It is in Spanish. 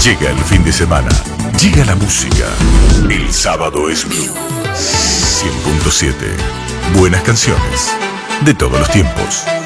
Llega el fin de semana, llega la música. El sábado es Blue 100.7. Buenas canciones de todos los tiempos.